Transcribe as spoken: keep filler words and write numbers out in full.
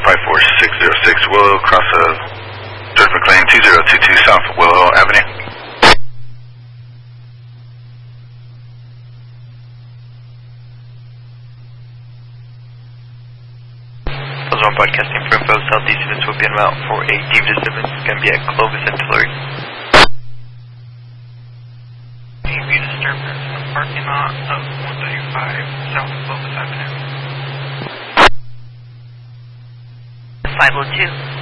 five four six zero six Willow, across uh, George McLean, two zero two two South Willow Avenue. One broadcasting for info, southeast units will be en route for a deep disturbance. It's going to be at Clovis and Tillery. A deep disturbance in the parking lot of one thirty-five South Clovis Avenue. five oh two.